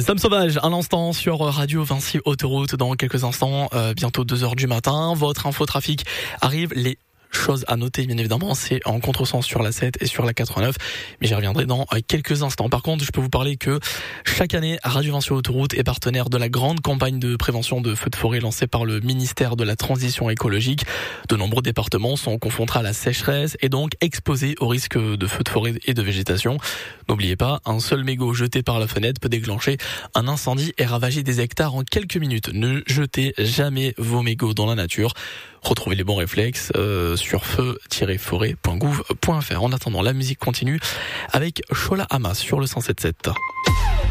Sam Sauvage, un instant sur Radio Vinci Autoroute dans quelques instants, bientôt 2h du matin. Votre infotrafic arrive, les chose à noter, bien évidemment, c'est en contresens sur la 7 et sur la 89, mais j'y reviendrai dans quelques instants. Par contre, je peux vous parler que chaque année, Radio Vinci Autoroute est partenaire de la grande campagne de prévention de feux de forêt lancée par le ministère de la Transition écologique. De nombreux départements sont confrontés à la sécheresse et donc exposés au risque de feux de forêt et de végétation. N'oubliez pas, un seul mégot jeté par la fenêtre peut déclencher un incendie et ravager des hectares en quelques minutes. Ne jetez jamais vos mégots dans la nature. Retrouvez les bons réflexes sur feu-forêt.gouv.fr. En attendant, la musique continue avec Shola Hamas sur le 107.7.